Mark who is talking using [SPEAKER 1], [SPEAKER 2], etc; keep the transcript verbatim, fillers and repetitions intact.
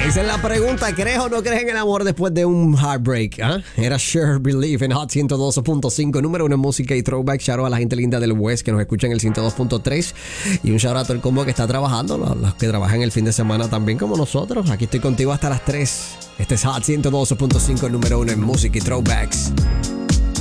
[SPEAKER 1] Esa es la pregunta, ¿crees o no crees en el amor después de un heartbreak? ¿eh? Era Sure Believe en Hot ciento dos punto cinco, número uno en música y throwback. Shout out a la gente linda del West que nos escucha en el ciento dos punto tres. Y un shout out a todo el combo que está trabajando, los, los que trabajan el fin de semana también como nosotros. Aquí estoy contigo hasta las tres. Este es Hot ciento dos punto cinco, número uno en música y throwbacks.